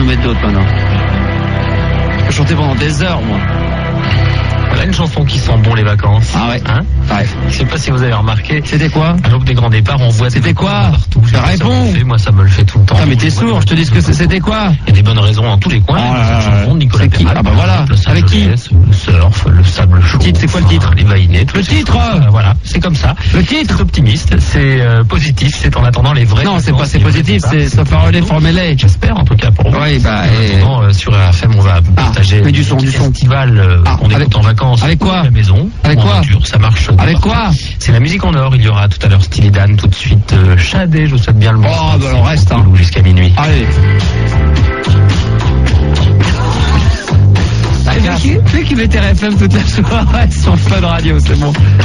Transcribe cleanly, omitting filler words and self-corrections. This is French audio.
mettre d'autres maintenant. Je peux chanter pendant des heures, moi. Voilà une chanson qui sent bon les vacances. Ah ouais. Hein? Ouais. Je sais pas si vous avez remarqué. C'était quoi? À l'aube des grands départs, on voit C'était des quoi? vacances partout. Je réponds. Moi, ça me le fait tout le temps. Ah, mais t'es sourd, je te dis ce que c'était quoi? Il y a des bonnes raisons dans tous les coins. Oh là là. Chanson de Nicolas C'est qui? Perral, Ah bah voilà. le sable Avec qui? Angeles, le surf, le sable chaud. Le titre, c'est quoi le titre? Les vainés. Le titre? Voilà, c'est comme ça. Le titre? C'est optimiste, c'est positif, c'est en attendant les vrais. Non, c'est pas, c'est positif, c'est sauf à relais formé. J'espère en tout cas pour vous. Oui, bah, Sur RFM, on va partager mais du son, du son. festival qu'on écoute en vacances. Avec quoi? À la maison. Avec ou en quoi? voiture, ça marche. Avec quoi? C'est la musique en or. Il y aura tout à l'heure Steely Dan, tout de suite Shadé. Je vous souhaite bien le bon. Oh, bah, alors reste, hein. Jusqu'à minuit. Allez. Celui qui met RFM toute la soirée sur Fun Radio, c'est bon.